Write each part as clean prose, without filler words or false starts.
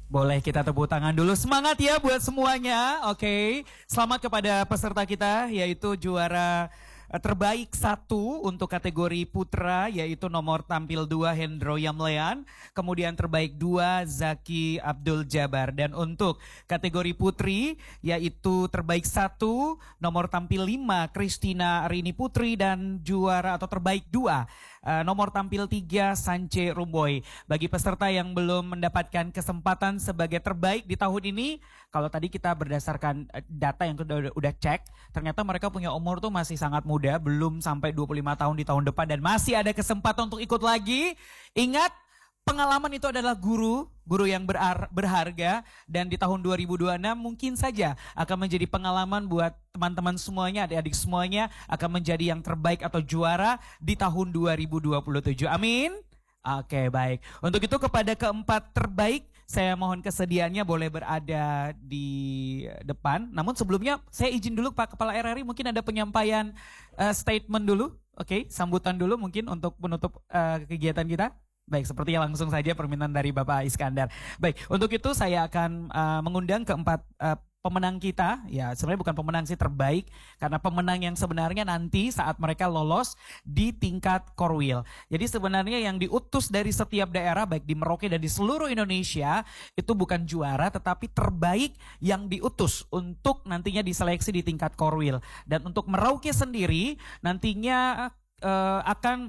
Boleh kita tepuk tangan dulu. Semangat ya buat semuanya. Oke. Selamat kepada peserta kita yaitu juara terbaik 1 untuk kategori putra yaitu nomor tampil 2 Hendro Yamlean. Kemudian terbaik 2 Zaki Abdul Jabar. Dan untuk kategori putri yaitu terbaik 1 nomor tampil 5 Christina Arini Putri. Dan juara atau terbaik 2 nomor tampil 3 Sance Rumboy. Bagi peserta yang belum mendapatkan kesempatan sebagai terbaik di tahun ini, kalau tadi kita berdasarkan data yang udah cek, ternyata mereka punya umur tuh masih sangat muda, belum sampai 25 tahun di tahun depan dan masih ada kesempatan untuk ikut lagi. Ingat, pengalaman itu adalah guru yang berharga, dan di tahun 2026 mungkin saja akan menjadi pengalaman buat teman-teman semuanya, adik-adik semuanya akan menjadi yang terbaik atau juara di tahun 2027. Amin. Oke, baik. Untuk itu kepada keempat terbaik, saya mohon kesediaannya boleh berada di depan. Namun sebelumnya saya izin dulu Pak Kepala RRI, mungkin ada penyampaian statement dulu. Oke, sambutan dulu mungkin untuk penutup kegiatan kita. Baik, sepertinya langsung saja permintaan dari Bapak Iskandar. Baik, untuk itu saya akan mengundang keempat pemenang kita. Ya, sebenarnya bukan pemenang sih, terbaik. Karena pemenang yang sebenarnya nanti saat mereka lolos di tingkat Korwil. Jadi sebenarnya yang diutus dari setiap daerah, baik di Merauke dan di seluruh Indonesia, itu bukan juara, tetapi terbaik yang diutus untuk nantinya diseleksi di tingkat Korwil. Dan untuk Merauke sendiri, nantinya akan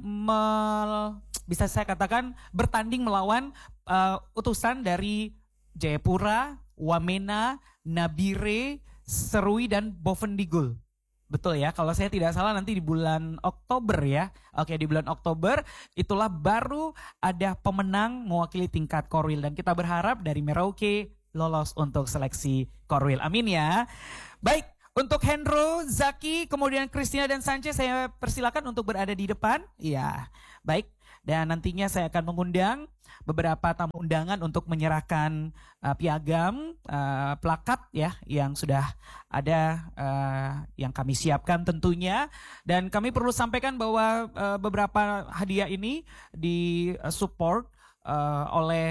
bisa saya katakan bertanding melawan utusan dari Jayapura, Wamena, Nabire, Serui, dan Bovendigul. Betul ya, kalau saya tidak salah nanti di bulan Oktober ya. Oke, di bulan Oktober itulah baru ada pemenang mewakili tingkat Korwil. Dan kita berharap dari Merauke lolos untuk seleksi Korwil. Amin ya. Baik, untuk Hendro, Zaki, kemudian Christina dan Sanchez saya persilakan untuk berada di depan. Iya, baik. Dan nantinya saya akan mengundang beberapa tamu undangan untuk menyerahkan piagam, plakat ya yang sudah ada, yang kami siapkan tentunya. Dan kami perlu sampaikan bahwa beberapa hadiah ini disupport oleh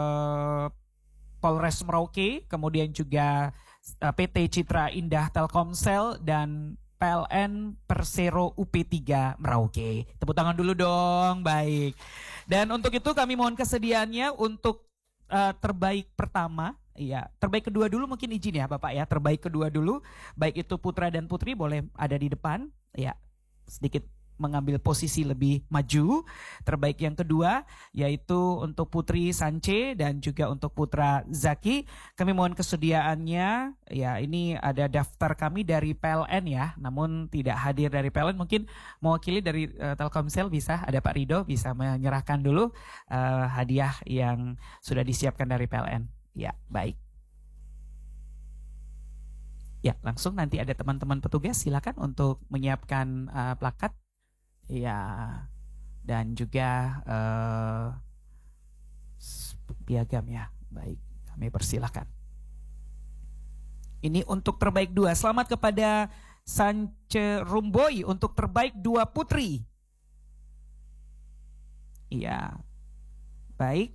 Polres Merauke, kemudian juga PT Citra Indah Telkomsel dan PLN Persero UP3 Merauke. Tepuk tangan dulu dong, baik. Dan untuk itu kami mohon kesediaannya untuk terbaik pertama, ya terbaik kedua dulu mungkin izin ya Bapak ya, terbaik kedua dulu, baik itu putra dan putri boleh ada di depan, ya sedikit mengambil posisi lebih maju. Terbaik yang kedua yaitu untuk putri Sance dan juga untuk putra Zaki. Kami mohon kesediaannya, ya ini ada daftar kami dari PLN ya, namun tidak hadir dari PLN, mungkin mewakili dari Telkomsel bisa, ada Pak Rido bisa menyerahkan dulu hadiah yang sudah disiapkan dari PLN. Ya, baik. Ya, langsung nanti ada teman-teman petugas silakan untuk menyiapkan plakat. Ya, dan juga piagam ya. Baik, kami persilahkan. Ini untuk terbaik 2. Selamat kepada Sance Rumboy untuk terbaik 2 putri. Iya, baik.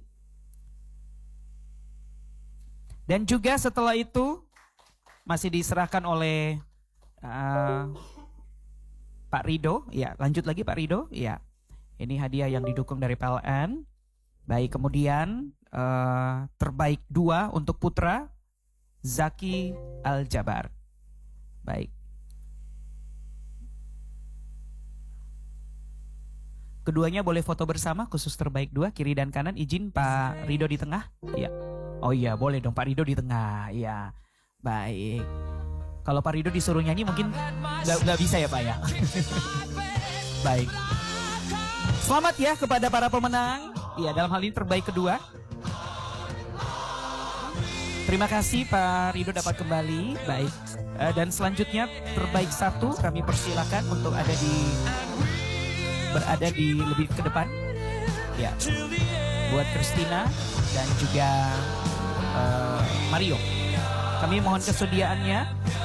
Dan juga setelah itu masih diserahkan oleh Pak Rido, ya lanjut lagi Pak Rido, ya ini hadiah yang didukung dari PLN. Baik, kemudian terbaik 2 untuk putra Zaki Al-Jabar. Baik. Keduanya boleh foto bersama, khusus terbaik 2 kiri dan kanan. Izin Pak Rido di tengah, ya. Oh iya boleh dong Pak Rido di tengah, ya. Baik. Kalau Pak Rido disuruh nyanyi mungkin nggak bisa ya Pak ya. Baik. Selamat ya kepada para pemenang. Iya, dalam hal ini terbaik kedua. Terima kasih Pak Rido dapat kembali. Baik. Dan selanjutnya terbaik 1 kami persilakan untuk berada di lebih ke depan. Ya. Buat Christina dan juga Mario. Kami mohon kesediaannya